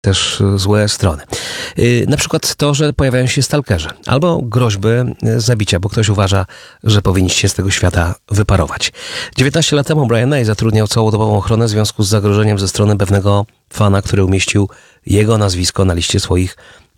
też złe strony. Na przykład to, że pojawiają się stalkerzy albo groźby zabicia, bo ktoś uważa, że powinniście z tego świata wyparować. 19 lat temu Brian May zatrudniał całodobową ochronę w związku z zagrożeniem ze strony pewnego fana, który umieścił jego nazwisko na liście swoich